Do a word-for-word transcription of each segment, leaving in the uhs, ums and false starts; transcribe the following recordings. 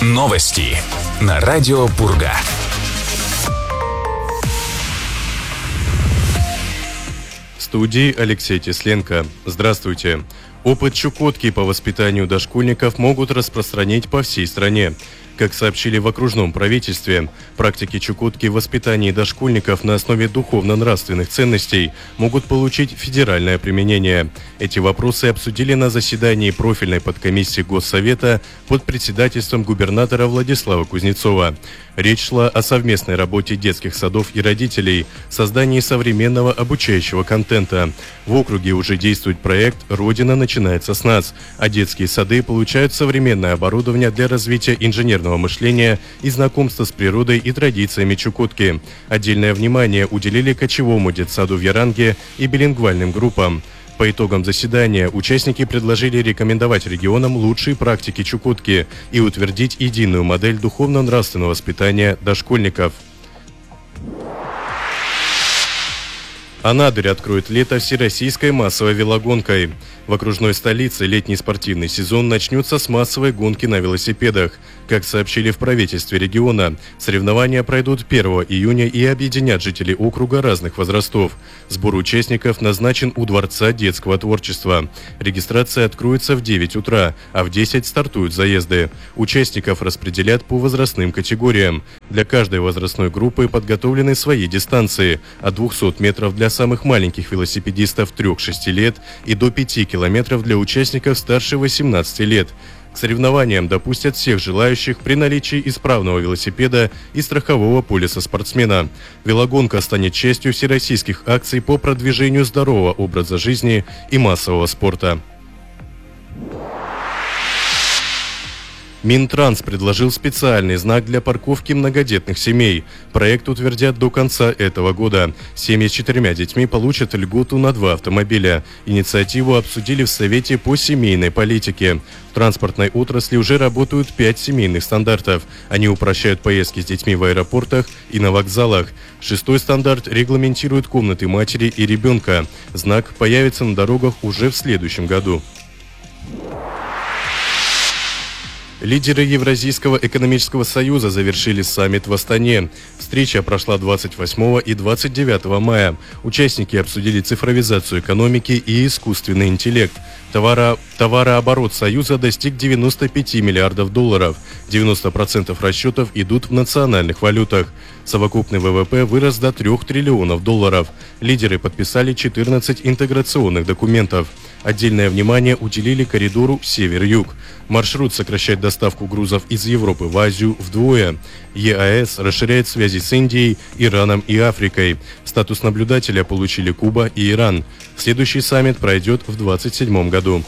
Новости на радио Пурга. В студии Алексей Тесленко. Здравствуйте. Опыт Чукотки по воспитанию дошкольников могут распространить по всей стране. Как сообщили в окружном правительстве, практики Чукотки в воспитании дошкольников на основе духовно-нравственных ценностей могут получить федеральное применение. Эти вопросы обсудили на заседании профильной подкомиссии Госсовета под председательством губернатора Владислава Кузнецова. Речь шла о совместной работе детских садов и родителей, создании современного обучающего контента. В округе уже действует проект «Родина начинается с нас», а детские сады получают современное оборудование для развития инженерного мышления и знакомства с природой и традициями Чукотки. Отдельное внимание уделили кочевому детсаду в Яранге и билингвальным группам. По итогам заседания участники предложили рекомендовать регионам лучшие практики Чукотки и утвердить единую модель духовно-нравственного воспитания дошкольников. Анадырь откроет лето всероссийской массовой велогонкой. В окружной столице летний спортивный сезон начнется с массовой гонки на велосипедах. Как сообщили в правительстве региона, соревнования пройдут первого июня и объединят жителей округа разных возрастов. Сбор участников назначен у Дворца детского творчества. Регистрация откроется в девять утра, а в десять стартуют заезды. Участников распределят по возрастным категориям. Для каждой возрастной группы подготовлены свои дистанции – от двухсот метров для самых маленьких велосипедистов трёх-шести лет и до пяти километров для участников старше восемнадцати лет. К соревнованиям допустят всех желающих при наличии исправного велосипеда и страхового полиса спортсмена. Велогонка станет частью всероссийских акций по продвижению здорового образа жизни и массового спорта. Минтранс предложил специальный знак для парковки многодетных семей. Проект утвердят до конца этого года. Семьи с четырьмя детьми получат льготу на два автомобиля. Инициативу обсудили в Совете по семейной политике. В транспортной отрасли уже работают пять семейных стандартов. Они упрощают поездки с детьми в аэропортах и на вокзалах. Шестой стандарт регламентирует комнаты матери и ребенка. Знак появится на дорогах уже в следующем году. Лидеры Евразийского экономического союза завершили саммит в Астане. Встреча прошла двадцать восьмого и двадцать девятого мая. Участники обсудили цифровизацию экономики и искусственный интеллект. Товара, товарооборот Союза достиг девяноста пяти миллиардов долларов. девяносто процентов расчетов идут в национальных валютах. Совокупный ВВП вырос до трёх триллионов долларов. Лидеры подписали четырнадцать интеграционных документов. Отдельное внимание уделили коридору север-юг. Маршрут сокращает доставку грузов из Европы в Азию вдвое. ЕАЭС расширяет связи с Индией, Ираном и Африкой. Статус наблюдателя получили Куба и Иран. Следующий саммит пройдет в двадцать седьмом году.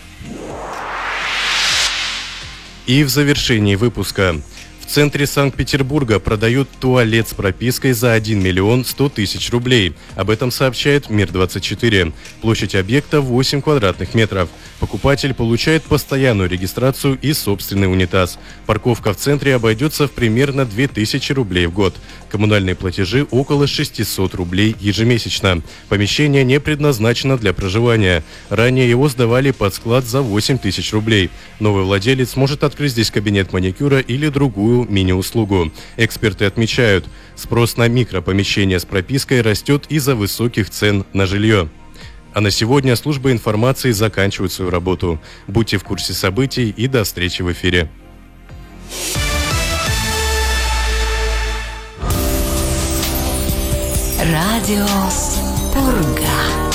И в завершении выпуска. В центре Санкт-Петербурга продают туалет с пропиской за один миллион сто тысяч рублей. Об этом сообщает Мир двадцать четыре. Площадь объекта восемь квадратных метров. Покупатель получает постоянную регистрацию и собственный унитаз. Парковка в центре обойдется в примерно две тысячи рублей в год. Коммунальные платежи около шестисот рублей ежемесячно. Помещение не предназначено для проживания. Ранее его сдавали под склад за восемь тысяч рублей. Новый владелец может открыть здесь кабинет маникюра или другую мини-услугу. Эксперты отмечают, спрос на микропомещения с пропиской растет из-за высоких цен на жилье. А на сегодня службы информации заканчивают свою работу. Будьте в курсе событий и до встречи в эфире. Радио Пурга.